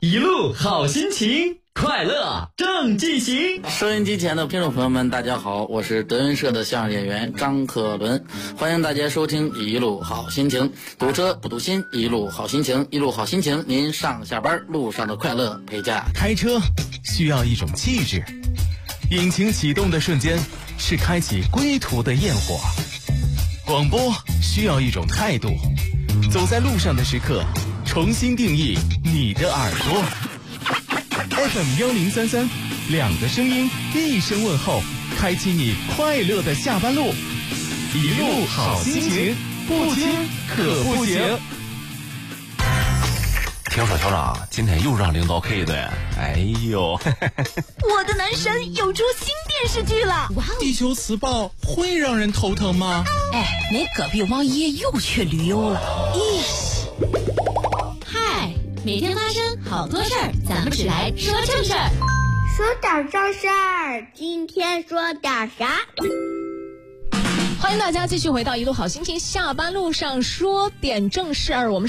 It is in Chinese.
一路好心情，快乐正进行。 收音机前的听众朋友们，大家好，我是德云社的相声演员张克伦，欢迎大家收听一路好心情。堵车不堵心，一路好心情，一路好心情，您上下班路上的快乐陪驾。 开车需要一种气质，引擎启动的瞬间是开启归途的焰火。广播需要一种态度，走在路上的时刻，重新定义你的耳朵。FM1033，两个声音，一声问候，开启你快乐的下班路。一路好心情，不听可不行。 听说校长今天又让领导 K 的，哎呦！ 我的男神有出新电视剧了！哇哦！ 地球磁暴会让人头疼吗？ 哎，那隔壁王爷又去旅游了。咦！ 嗨，每天发生好多事儿，咱们只来说正事儿。 说点正事儿，今天说点啥？ 欢迎大家继续回到一路好心情，下班路上说点正事儿。我们